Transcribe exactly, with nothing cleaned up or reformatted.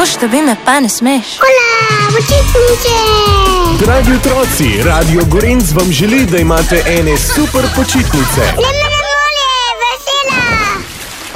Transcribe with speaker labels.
Speaker 1: Košto bi me pa ne smeš.
Speaker 2: Hola, počitnice!
Speaker 3: Dragi otroci, Radio Gorenc vam želi, da imate ene super počitnice.
Speaker 2: Le